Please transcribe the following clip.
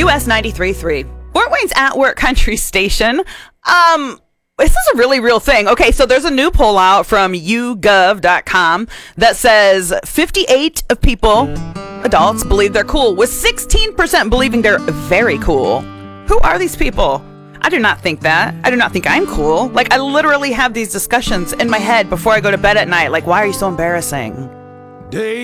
US 93.3, Fort Wayne's At Work Country Station. This is a really real thing. Okay, so there's a new poll out from YouGov.com that says 58 of people, adults, believe they're cool, with 16% believing they're very cool. Who are these people? I do not think that. I do not think I'm cool. Like, I literally have these discussions in my head before I go to bed at night. Like, why are you so embarrassing?